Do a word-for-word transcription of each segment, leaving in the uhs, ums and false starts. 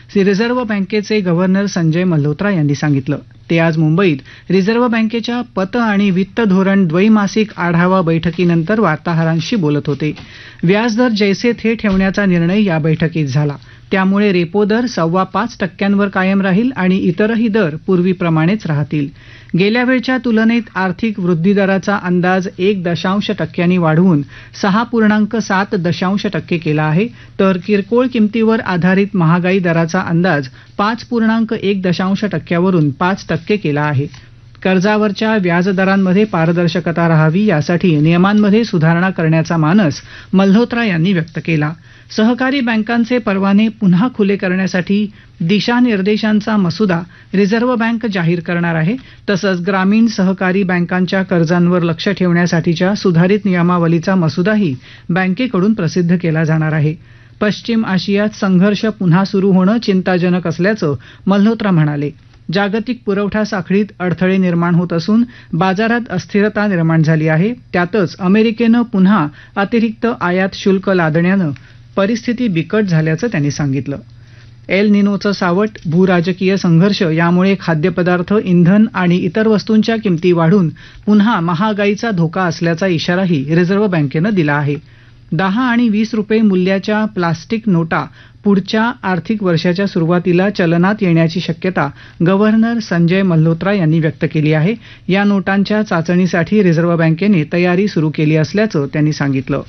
Reserve बँकेचे governor Sanjay Malhotra यांनी सांगितलं. ते आज मुंबईत रिझर्व्ह बँकेच्या पत आणि वित्त धोरण द्वैमासिक आढावा बैठकीनंतर वार्ताहरांशी बोलत होते. व्याजदर जैसे थे ठेवण्याचा निर्णय या बैठकीत झाला. त्यामुळे रेपो दर सव्वा पाच टक्क्यांवर कायम राहील आणि इतरही दर पूर्वीप्रमाणेच राहतील. गेल्या वेळच्या तुलनेत आर्थिक वृद्धी दराचा अंदाज एक दशांश टक्क्यांनी वाढवून सहा पूर्णांक सात दशांश टक्के केला आहे, तर किरकोळ किमतीवर आधारित महागाई दराचा अंदाज पाच पूर्णांक एक दशांश टक्क्यावरून पाच टक्के केला आहे. कर्जावरच्या व्याजदरांमध्ये पारदर्शकता राहावी यासाठी नियमांमध्ये सुधारणा करण्याचा मानस मल्होत्रा यांनी व्यक्त केला. सहकारी बँकांचे परवाने पुन्हा खुले करण्यासाठी दिशानिर्देशांचा मसुदा रिझर्व्ह बँक जाहीर करणार आहे. तसंच ग्रामीण सहकारी बँकांच्या कर्जांवर लक्ष ठेवण्यासाठीच्या सुधारित नियमावलीचा मसुदाही बँकेकडून प्रसिद्ध केला जाणार आहे. पश्चिम आशियात संघर्ष पुन्हा सुरू होणं चिंताजनक असल्याचं मल्होत्रा म्हणाले. जागतिक पुरवठा साखळीत अडथळे निर्माण होत असून बाजारात अस्थिरता निर्माण झाली आहे. त्यातच अमेरिकेनं पुन्हा अतिरिक्त आयात शुल्क लादण्यानं परिस्थिती बिकट झाल्याचं त्यांनी सांगितलं. एल निनोचं सावट, भूराजकीय संघर्ष यामुळे खाद्यपदार्थ, इंधन आणि इतर वस्तूंच्या किमती वाढून पुन्हा महागाईचा धोका असल्याचा इशाराही रिझर्व्ह बँकेनं दिला आहे. दहा आणि वीस रुपये मूल्याच्या प्लास्टिक नोटा पुढच्या आर्थिक वर्षाच्या सुरुवातीला चलनात येण्याची शक्यता गव्हर्नर संजय मल्होत्रा यांनी व्यक्त केली आहे. या नोटांच्या चाचणीसाठी रिझर्व्ह बँकेने तयारी सुरू केली असल्याचं त्यांनी सांगितलं.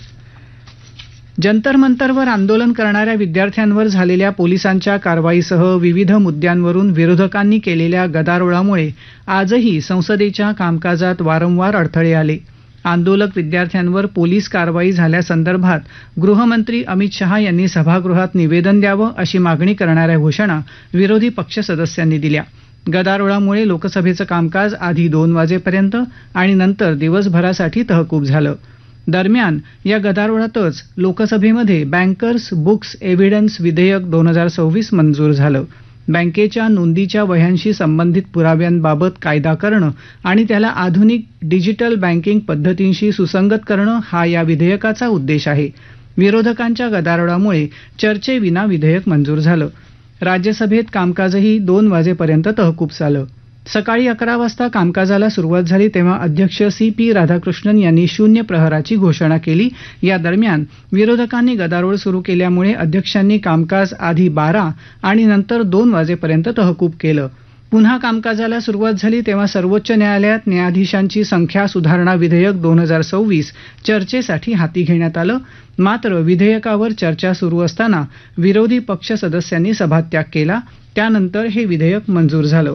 जंतर मंतरवर आंदोलन करणाऱ्या विद्यार्थ्यांवर झालेल्या पोलिसांच्या कारवाईसह विविध मुद्द्यांवरून विरोधकांनी केलेल्या गदारोळामुळे आजही संसदेच्या कामकाजात वारंवार अडथळे आले. आंदोलक विद्यार्थ्यांवर पोलीस कारवाई झाल्यासंदर्भात गृहमंत्री अमित शहा यांनी सभागृहात निवेदन द्यावं अशी मागणी करणाऱ्या घोषणा विरोधी पक्ष सदस्यांनी दिल्या. गदारोळामुळे लोकसभेचं कामकाज आधी दोन वाजेपर्यंत आणि नंतर दिवसभरासाठी तहकूब झालं. दरम्यान या गदारोळातच लोकसभेमध्ये बँकर्स बुक्स एव्हिडन्स विधेयक दोन हजार सव्वीस मंजूर झालं. बँकेच्या नोंदीच्या वह्यांशी संबंधित पुराव्यांबाबत कायदा करणं आणि त्याला आधुनिक डिजिटल बँकिंग पद्धतींशी सुसंगत करणं हा या विधेयकाचा उद्देश आहे. विरोधकांच्या गदारोळामुळे चर्चेविना विधेयक मंजूर झालं. राज्यसभेत कामकाजही दोन वाजेपर्यंत तहकूब झालं. सकाळी अकरा वाजता कामकाजाला सुरुवात झाली तेव्हा अध्यक्ष सी पी राधाकृष्णन यांनी शून्य प्रहराची घोषणा केली. या दरम्यान विरोधकांनी गदारोळ सुरू केल्यामुळे अध्यक्षांनी कामकाज आधी बारा आणि नंतर दोन वाजेपर्यंत तहकूब केलं. पुन्हा कामकाजाला सुरुवात झाली तेव्हा सर्वोच्च न्यायालयात न्यायाधीशांची संख्या सुधारणा विधेयक दोन हजार सव्वीस चर्चेसाठी हाती घेण्यात आलं. मात्र विधेयकावर चर्चा सुरू असताना विरोधी पक्ष सदस्यांनी सभात्याग केला. त्यानंतर हे विधेयक मंजूर झालं.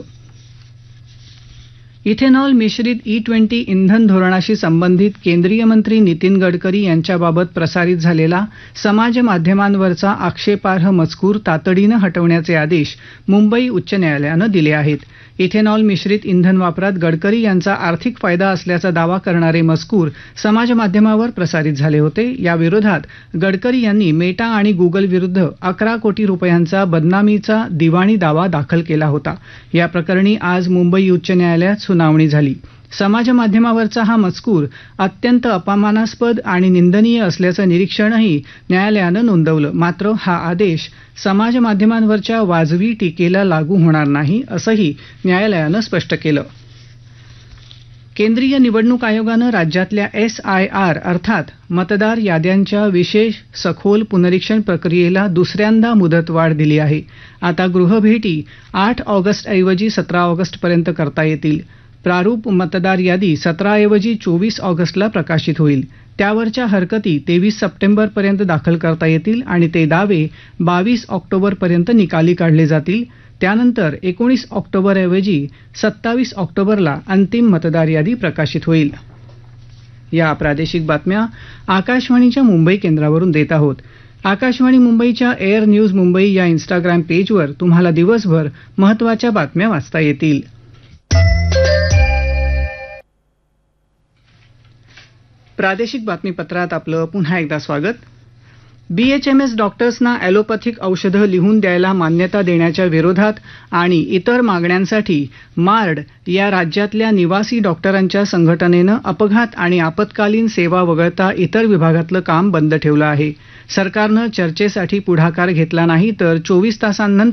इथेनॉल मिश्रित ई ट्वेंटी इंधन धोरणाशी संबंधित केंद्रीय मंत्री नितीन गडकरी यांच्याबाबत प्रसारित झालेला समाज माध्यमांवरचा आक्षेपार्ह मजकूर तातडीनं हटवण्याचे आदेश मुंबई उच्च न्यायालयानं दिले आहेत. इथेनॉल मिश्रित इंधन वापरात गडकरी यांचा आर्थिक फायदा असल्याचा दावा करणारे मजकूर समाज माध्यमावर प्रसारित झाले होते. या विरोधात गडकरी यांनी मेटा आणि गुगल विरुद्ध अकरा कोटी रुपयांचा बदनामीचा दिवाणी दावा दाखल केला होता. या प्रकरणी आज मुंबई उच्च न्यायालयात सुनावणी झाली. समाज माध्यमावरचा हा मजकूर अत्यंत अपमानास्पद आणि निंदनीय असल्याचं निरीक्षणही न्यायालयानं नोंदवलं. मात्र हा आदेश समाज माध्यमांवरच्या वाजवी टीकेला लागू होणार नाही असंही न्यायालयानं स्पष्ट केलं. केंद्रीय निवडणूक आयोगानं राज्यातल्या एस आय आर अर्थात मतदार याद्यांच्या विशेष सखोल पुनरीक्षण प्रक्रियेला दुसऱ्यांदा मुदतवाढ दिली आहे. आता गृहभेटी आठ ऑगस्टऐवजी सतरा ऑगस्टपर्यंत करता येतील. प्रारूप मतदार यादी सतराऐवजी चोवीस ऑगस्टला प्रकाशित होईल. त्यावरच्या हरकती तेवीस सप्टेंबरपर्यंत दाखल करता येतील आणि ते दावे बावीस ऑक्टोबरपर्यंत निकाली काढले जातील. त्यानंतर एकोणीस ऑक्टोबरऐवजी सत्तावीस ऑक्टोबरला अंतिम मतदार यादी प्रकाशित होईल. या प्रादेशिक बातम्या आकाशवाणीच्या मुंबई केंद्रावरून देत आहोत. आकाशवाणी मुंबईच्या एअर न्यूज मुंबई या इन्स्टाग्राम पेजवर तुम्हाला दिवसभर महत्त्वाच्या बातम्या वाचता येतील. प्रादेशिक बातमीपत्रात आपलं पुन्हा एकदा स्वागत. बीएचएमएस डॉक्टर्सना ॲलोपॅथिक औषधं लिहून द्यायला मान्यता देण्याच्या विरोधात आणि इतर मागण्यांसाठी मार्ड या राज्यातल्या निवासी डॉक्टरांच्या संघटनेनं अपघात आणि आपत्कालीन सेवा वगळता इतर विभागातलं काम बंद ठेवलं आहे. सरकारनं चर्चेसाठी पुढाकार घेतला नाही तर चोवीस तासांनंतर